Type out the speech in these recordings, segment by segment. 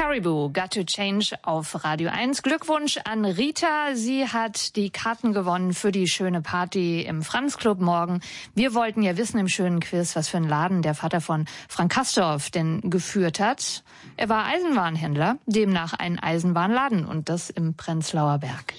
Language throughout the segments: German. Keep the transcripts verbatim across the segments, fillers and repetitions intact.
Caribou, Got to Change auf Radio eins. Glückwunsch an Rita. Sie hat die Karten gewonnen für die schöne Party im Franz-Club morgen. Wir wollten ja wissen im schönen Quiz, was für einen Laden der Vater von Frank Castorf denn geführt hat. Er war Eisenbahnhändler, demnach ein Eisenbahnladen und das im Prenzlauer Berg.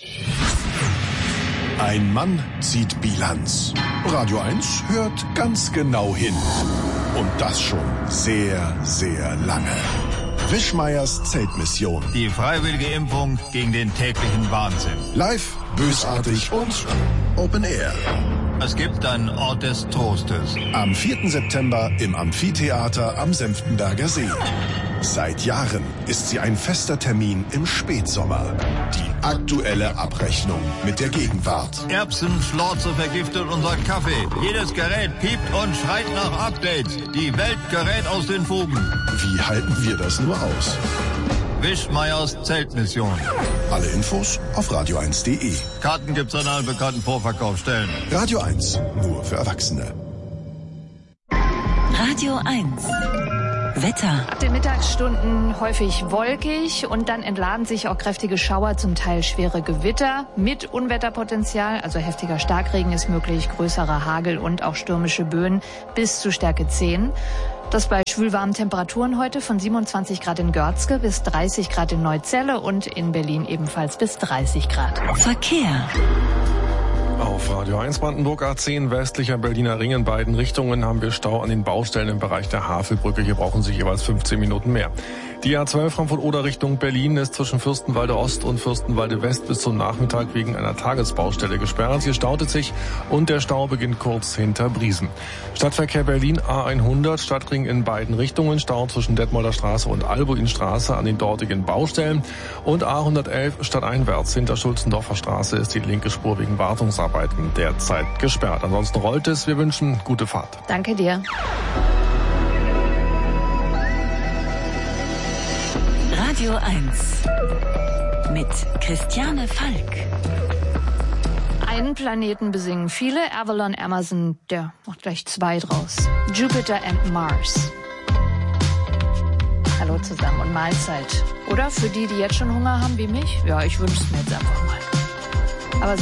Ein Mann zieht Bilanz. Radio eins hört ganz genau hin. Und das schon sehr, sehr lange. Wischmeiers Zeltmission. Die freiwillige Impfung gegen den täglichen Wahnsinn. Live, bösartig und Open Air. Es gibt einen Ort des Trostes. Am vierten September im Amphitheater am Senftenberger See. Seit Jahren ist sie ein fester Termin im Spätsommer. Die aktuelle Abrechnung mit der Gegenwart. Erbsenschlorze vergiftet unser Kaffee. Jedes Gerät piept und schreit nach Updates. Die Welt gerät aus den Fugen. Wie halten wir das nur aus? Wischmeiers Zeltmission. Alle Infos auf radio eins punkt de. Karten gibt's an allen bekannten Vorverkaufsstellen. Radio eins, nur für Erwachsene. Radio eins. Wetter. Ab den Mittagsstunden häufig wolkig und dann entladen sich auch kräftige Schauer, zum Teil schwere Gewitter mit Unwetterpotenzial. Also heftiger Starkregen ist möglich, größerer Hagel und auch stürmische Böen bis zu Stärke zehn. Das bei schwülwarmen Temperaturen heute von siebenundzwanzig Grad in Görzge bis dreißig Grad in Neuzelle und in Berlin ebenfalls bis dreißig Grad. Verkehr. Auf Radio eins Brandenburg A zehn westlicher Berliner Ring in beiden Richtungen haben wir Stau an den Baustellen im Bereich der Havelbrücke. Hier brauchen Sie jeweils fünfzehn Minuten mehr. Die A zwölf Frankfurt-Oder Richtung Berlin ist zwischen Fürstenwalde Ost und Fürstenwalde West bis zum Nachmittag wegen einer Tagesbaustelle gesperrt. Hier staut es sich und der Stau beginnt kurz hinter Briesen. Stadtverkehr Berlin A hundert, Stadtring in beiden Richtungen, Stau zwischen Detmolder Straße und Albuinstraße an den dortigen Baustellen. Und A hundertelf stadteinwärts hinter Schulzendorfer Straße ist die linke Spur wegen Wartungsarbeiten derzeit gesperrt. Ansonsten rollt es. Wir wünschen gute Fahrt. Danke dir. Radio eins mit Christiane Falk. Einen Planeten besingen viele. Avalon Amazon, der macht gleich zwei draus. Jupiter and Mars. Hallo zusammen und Mahlzeit. Oder für die, die jetzt schon Hunger haben wie mich? Ja, ich wünsche es mir jetzt einfach mal.